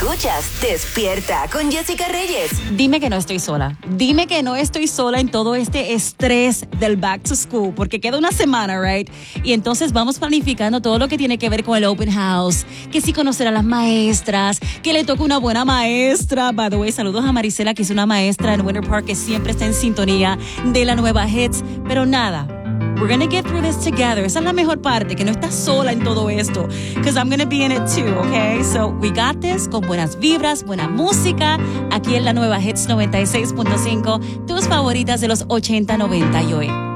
Escuchas Despierta con Jessica Reyes. Dime que no estoy sola. Dime que no estoy sola en todo este estrés del back to school, porque queda una semana, right? Y entonces vamos planificando todo lo que tiene que ver con el open house, que si conocer a las maestras, que le toca una buena maestra. By the way, saludos a Marisela, que es una maestra en Winter Park que siempre está en sintonía de la nueva hits. Pero nada, we're gonna get through this together. Esa es la mejor parte, que no estás sola en todo esto. Because I'm gonna be in it too, okay? So we got this, con buenas vibras, buena música, aquí en la nueva Hits 96.5, tus favoritas de los 80, 90 y hoy.